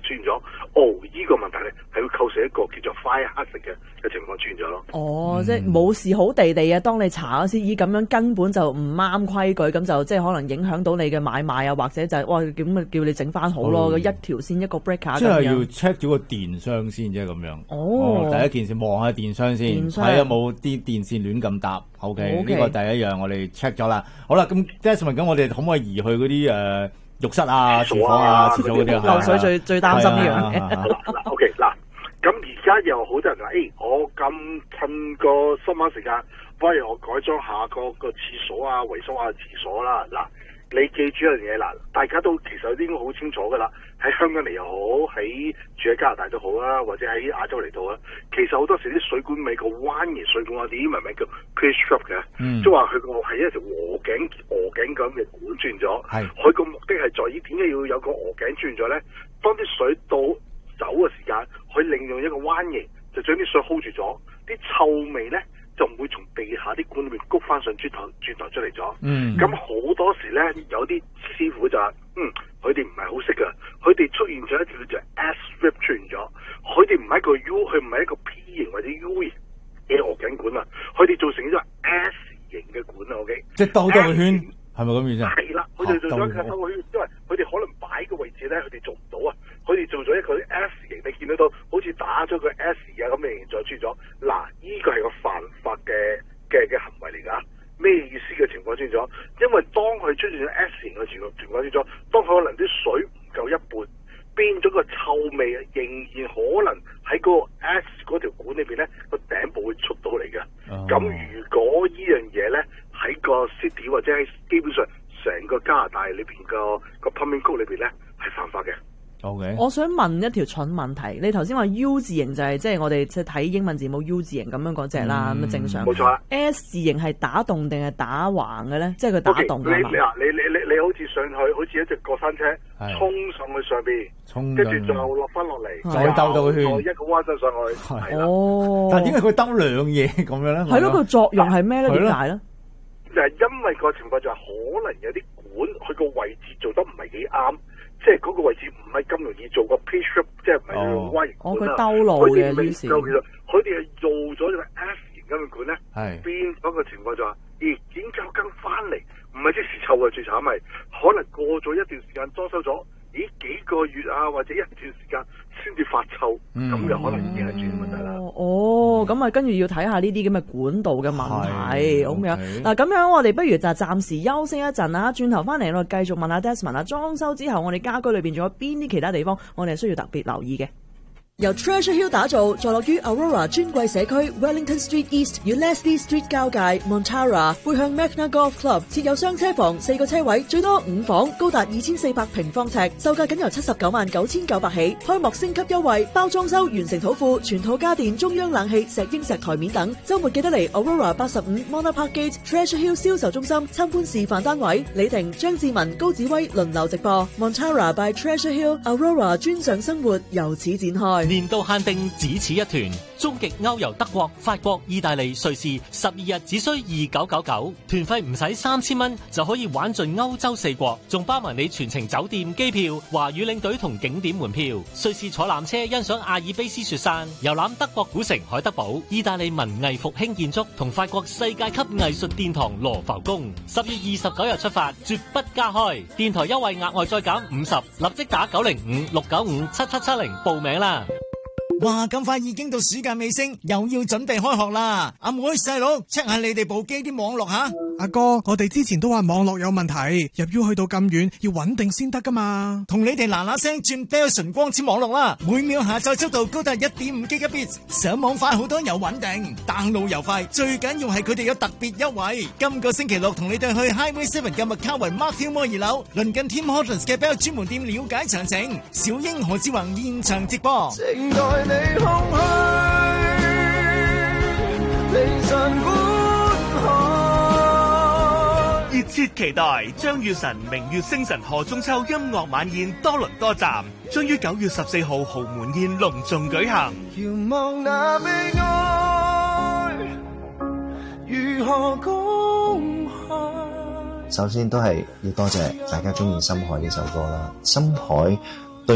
出現咗，呢個問題咧係會構成一個叫做 fire hazard 嘅情況出現咗咯。 即係冇事好地地啊！當你查咗先，咁樣根本就唔啱規矩，咁就即係可能影響到你嘅買賣啊，或者就係哇咁啊叫你整翻好咯，一條線一個 breaker 即係要 check 咗個電箱先啫咁樣。第一件事望下電箱先，睇有冇啲電線亂咁搭。OK，呢個第一樣我哋 check 咗啦。好啦，咁 Desmond 咁我哋可唔可以移去嗰啲浴室啊、廚房啊、廁所嗰啲漏水最擔心呢樣嘢。 嗱 ，OK 嗱，咁而家有好多人話，我咁趁個 summer 時間，不如我改裝下個廁所啊，維修下廁所啦。嗱，你記住一樣嘢啦，大家都其實應該好清楚噶啦。喺香港嚟又好，喺住喺加拿大都好啦，或者喺亞洲嚟到啊，其實好多時啲水管尾個彎形水管，我哋英文名叫 P-strip 嘅，即係話佢個係一條鵝頸咁嘅管轉咗。佢個目的係在於點解要有個鵝頸轉咗咧？當啲水到走嘅時間，佢利用一個彎形，就將啲水 hold 住咗，啲臭味咧就唔會從地下啲管裏面谷翻上轉頭出嚟咗。咁好多時咧，有啲師傅就話，佢哋唔係好識噶，佢哋出現咗一條叫做 S-strip 出現咗，佢哋唔係一個 U， 佢唔係一個 P 型或者 U 型嘅鵝頸管啊，佢哋做成咗 S 型嘅管啊 ，OK， 即係兜個圈，係咪咁意思啊？ 係啦，佢哋做咗一個兜個圈，因為佢哋可能擺個位置咧，佢哋做唔到啊，佢哋做咗一個 S 型，你見得到好似打咗個 S 啊咁嘅形狀出咗，嗱，呢個係個犯法嘅行為嚟噶。咩意思嘅情況出現咗？因為當佢出現咗 S 型嘅情況出現咗，當佢可能啲水唔夠一半，變咗個臭味，仍然可能喺嗰個 S 嗰條管裏邊咧，個頂部會出到嚟嘅。咁如果呢樣嘢咧喺個 city 或者喺基本上成個加拿大裏邊個 plumbing code 裏邊咧係犯法嘅。 Okay. 我想問一條蠢問題，你頭先話 U 字形就係即係我哋即係睇英文字母 U 字形咁樣嗰隻啦，咁正常。 冇錯啦。 S 字形係打洞定係打橫嘅咧？即係佢打洞㗎嘛？ 你好似上去，好似一隻過山車，衝上去上邊，跟住就落翻落嚟， 再兜到個圈， 一個彎身上去。 但係點解佢兜兩嘢咁樣咧？ 係咯，佢作用係咩咧？點解咧？ 就係因為個情況就係可能有啲管佢個位置做得唔係幾啱。即係嗰個位置唔係咁容易做個 P-strip， 即係唔係用彎形管啦。 佢兜路嘅於是， 佢哋係做咗個 S 型咁嘅管咧，變咗個情況就話，點解我跟翻嚟？唔係即時臭嘅，最慘係可能過咗一段時間裝修咗，幾個月啊或者一段時間先至發臭，咁就可能已經係出現問題啦。 咁啊，跟住要睇下呢啲咁嘅管道嘅問題咁樣。嗱，咁樣我哋不如就暫時休息一陣啦，轉頭翻嚟我哋繼續問下 Desmond 啦。裝修之後，我哋家居裏邊仲有邊啲其他地方我哋係需要特別留意嘅？由 Treasure Hill 打造，坐落於 Aurora 專櫃社區 Wellington Street East 與 Leslie Street 交界 Montara， 背向 Magna Golf Club， 設有雙車房，4個車位，最多5房，高達2400平方尺，售價僅由799900起，開幕升級優惠，包裝修完成土庫，全套家電、中央冷氣、石英石台面等。周末記得嚟 Aurora 85 Mona Park Gate Treasure Hill 銷售中心參觀示範單位。李婷、張志文、高子威輪流直播。Montara by Treasure Hill Aurora 專上生活由此展開。 年度限定只此一團，終極歐遊德國、法國、意大利、瑞士，12日只需2999，團費唔使3000蚊就可以玩盡歐洲4國，仲包埋你全程酒店、機票、華語領隊同景點門票。瑞士坐纜車欣賞阿爾卑斯雪山，遊覽德國古城海德堡，意大利文藝復興建築同法國世界級藝術殿堂羅浮宮。10月29日出發，絕不加開。電台優惠額外再減50，立即打905-695-7770報名啦！ 哇！咁快已經到暑假尾聲，又要準備開學啦！阿妹細佬 check 下你哋部機啲網絡吓。 阿哥，我哋之前都話網絡有問題，入 U 去到咁遠，要穩定先得噶嘛。 同你哋嗱聲轉 Bell 純光纖網絡啦，每秒下載速度高達 1.5 Gigabits， 上網快好多又穩定，download又快，最緊要係佢哋有特別優惠。今個星期六同你哋去 Highway 7嘅麥卡維 Mark Hillmore 2樓，鄰近 Tim Hortons 嘅 Bell 專門店了解詳情。小英何志宏現場直播。 靜待你空虛，離場觀看， 熱切期待張雨晨明月星辰何中秋音樂晚宴多倫多站，將於9月14號豪門宴隆重舉行。 遙望那悲哀，如何公開？ 首先都係要多謝大家中意《深海》呢首歌啦，《深海》